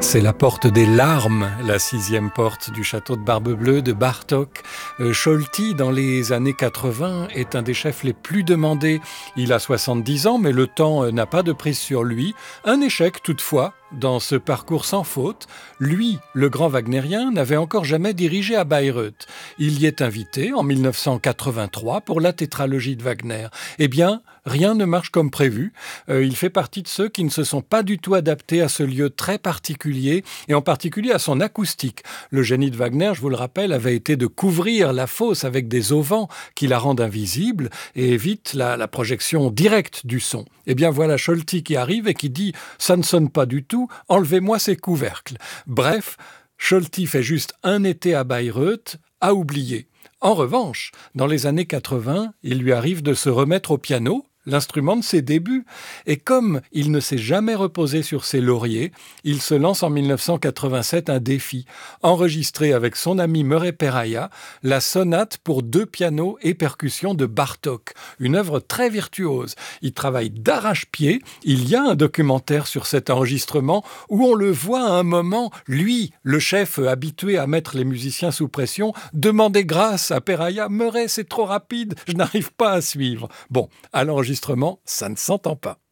C'est la porte des larmes, la 6e porte du château de Barbe-Bleue de Bartók. Solti, dans les années 80, est un des chefs les plus demandés. Il a 70 ans, mais le temps n'a pas de prise sur lui. Un échec toutefois, dans ce parcours sans faute. Lui, le grand wagnérien, n'avait encore jamais dirigé à Bayreuth. Il y est invité en 1983 pour la tétralogie de Wagner. Eh bien, rien ne marche comme prévu. Il fait partie de ceux qui ne se sont pas du tout adaptés à ce lieu très particulier, et en particulier à son acoustique. Le génie de Wagner, je vous le rappelle, avait été de couvrir la fosse avec des auvents qui la rendent invisible et évitent la projection directe du son. Eh bien voilà Solti qui arrive et qui dit « ça ne sonne pas du tout, enlevez-moi ces couvercles ». Bref, Solti fait juste un été à Bayreuth, à oublier. En revanche, dans les années 80, il lui arrive de se remettre au piano, l'instrument de ses débuts. Et comme il ne s'est jamais reposé sur ses lauriers, il se lance en 1987 un défi, enregistrer avec son ami Murray Perahia la sonate pour 2 pianos et percussions de Bartók, une œuvre très virtuose. Il travaille d'arrache-pied, il y a un documentaire sur cet enregistrement où on le voit à un moment, lui, le chef habitué à mettre les musiciens sous pression, demander grâce à Perahia « Murray, c'est trop rapide, je n'arrive pas à suivre ». Bon, à l'enregistrement, ça ne s'entend pas.